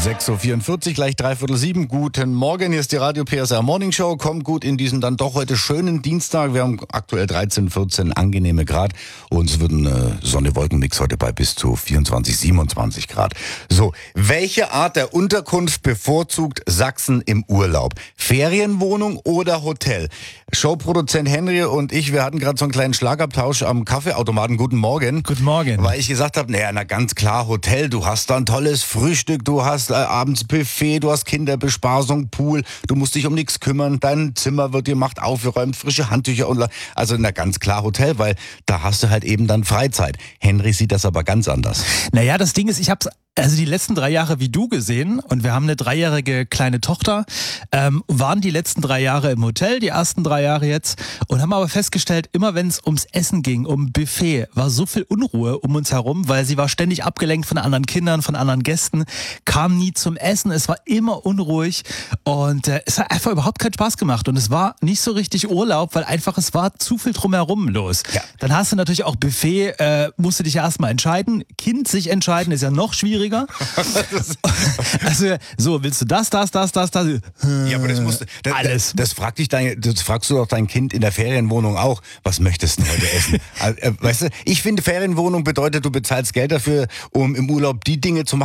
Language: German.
6.44 Uhr, gleich 6:45. Guten Morgen, hier ist die Radio PSR Morning Show. Kommt gut in diesen dann doch heute schönen Dienstag. Wir haben aktuell 13, 14 angenehme Grad und es wird ein Sonne-Wolken-Mix heute bei bis zu 24, 27 Grad. So, welche Art der Unterkunft bevorzugt Sachsen im Urlaub? Ferienwohnung oder Hotel? Showproduzent Henry und ich, wir hatten gerade so einen kleinen Schlagabtausch am Kaffeeautomaten. Guten Morgen. Guten Morgen. Weil ich gesagt habe, na ganz klar Hotel, du hast da ein tolles Frühstück, du hast abends Buffet, du hast Kinderbespaßung, Pool, du musst dich um nichts kümmern, dein Zimmer wird gemacht, aufgeräumt, frische Handtücher und also ganz klar Hotel, weil da hast du halt eben dann Freizeit. Henry sieht das aber ganz anders. Naja, das Ding ist, ich habe die letzten 3 Jahre wie du gesehen und wir haben eine 3-jährige kleine Tochter, waren die letzten 3 Jahre im Hotel, die ersten 3 Jahre jetzt und haben aber festgestellt, immer wenn es ums Essen ging, um Buffet, war so viel Unruhe um uns herum, weil sie war ständig abgelenkt von anderen Kindern, von anderen Gästen, kam nie zum Essen, es war immer unruhig und es hat einfach überhaupt keinen Spaß gemacht und es war nicht so richtig Urlaub, weil einfach es war zu viel drumherum los. Ja. Dann hast du natürlich auch Buffet, musst du dich ja erstmal entscheiden, Kind sich entscheiden ist ja noch schwieriger. Also, so, willst du das? Ja, aber alles. Das fragst du doch dein Kind in der Ferienwohnung auch. Was möchtest du heute essen? Weißt du, ich finde, Ferienwohnung bedeutet, du bezahlst Geld dafür, um im Urlaub die Dinge zu machen,